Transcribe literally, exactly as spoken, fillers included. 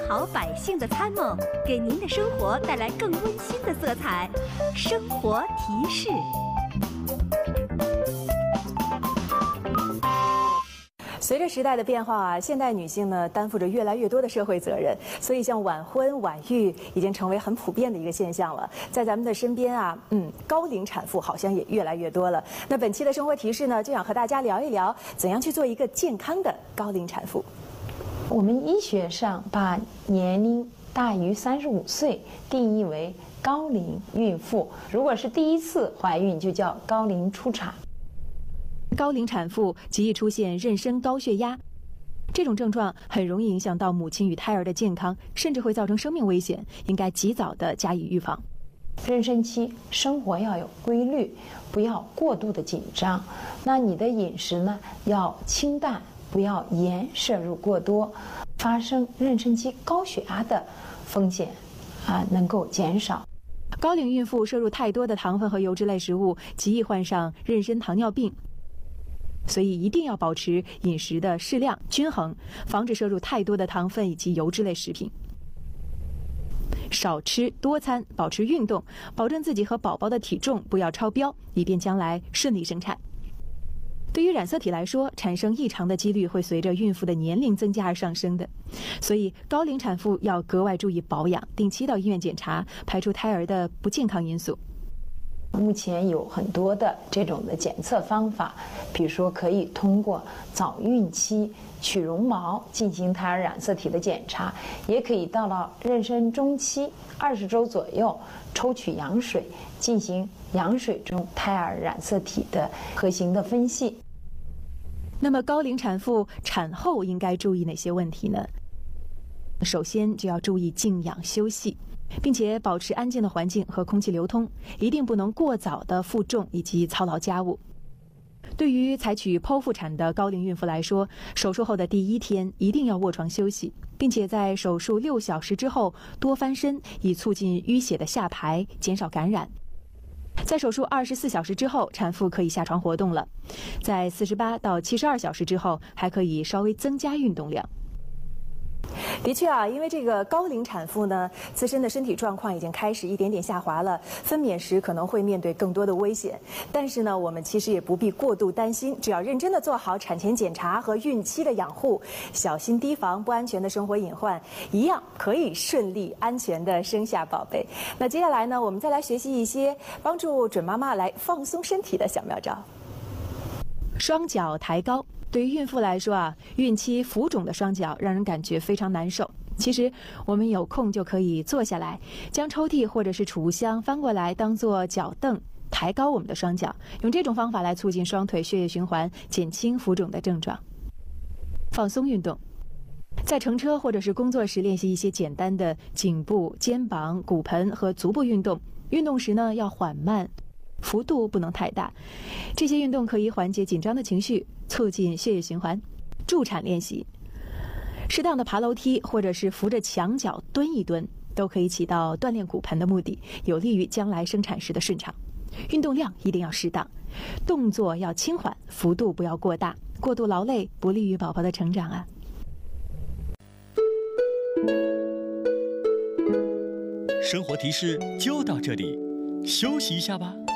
好百姓的参谋，给您的生活带来更温馨的色彩。生活提示。 随着时代的变化啊，现代女性呢担负着越来越多的社会责任，所以像晚婚晚育已经成为很普遍的一个现象了。在咱们的身边啊，嗯，高龄产妇好像也越来越多了。那本期的生活提示呢，就想和大家聊一聊怎样去做一个健康的高龄产妇。 我们医学上把年龄大于三十五岁定义为高龄孕妇，如果是第一次怀孕，就叫高龄初产。 高龄产妇极易出现妊娠高血压，这种症状很容易影响到母亲与胎儿的健康，甚至会造成生命危险，应该及早的加以预防。 妊娠期生活要有规律，不要过度的紧张。那你的饮食呢，要清淡，不要盐摄入过多，发生妊娠期高血压的风险啊能够减少。 高龄孕妇摄入太多的糖分和油脂类食物，极易患上妊娠糖尿病。所以一定要保持饮食的适量均衡，防止摄入太多的糖分以及油脂类食品。少吃多餐，保持运动，保证自己和宝宝的体重不要超标，以便将来顺利生产。对于染色体来说，产生异常的几率会随着孕妇的年龄增加而上升的，所以高龄产妇要格外注意保养，定期到医院检查，排除胎儿的不健康因素。 目前有很多的这种的检测方法，比如说可以通过早孕期取绒毛进行胎儿染色体的检查，也可以到了妊娠中期二十周左右抽取羊水进行羊水中胎儿染色体的核型的分析。 那么高龄产妇产后应该注意哪些问题呢？首先就要注意静养休息，并且保持安静的环境和空气流通，一定不能过早的负重以及操劳家务。对于采取剖腹产的高龄孕妇来说，手术后的第一天一定要卧床休息，并且在手术六小时之后多翻身，以促进淤血的下排，减少感染。在手术二十四小时之后，产妇可以下床活动了。在四十八到七十二小时之后，还可以稍微增加运动量。的确啊，因为这个高龄产妇呢，自身的身体状况已经开始一点点下滑了，分娩时可能会面对更多的危险。但是呢，我们其实也不必过度担心，只要认真的做好产前检查和孕期的养护，小心提防不安全的生活隐患，一样可以顺利安全的生下宝贝。那接下来呢，我们再来学习一些帮助准妈妈来放松身体的小妙招。双脚抬高。对于孕妇来说啊，孕期浮肿的双脚让人感觉非常难受。其实我们有空就可以坐下来，将抽屉或者是储物箱翻过来当做脚凳，抬高我们的双脚，用这种方法来促进双腿血液循环，减轻浮肿的症状。放松运动，在乘车或者是工作时练习一些简单的颈部、肩膀、骨盆和足部运动。运动时呢要缓慢，幅度不能太大。这些运动可以缓解紧张的情绪，促进血液循环。助产练习，适当的爬楼梯或者是扶着墙角蹲一蹲，都可以起到锻炼骨盆的目的，有利于将来生产时的顺畅。运动量一定要适当，动作要轻缓，幅度不要过大，过度劳累不利于宝宝的成长啊。 生活提示就到这里，休息一下吧。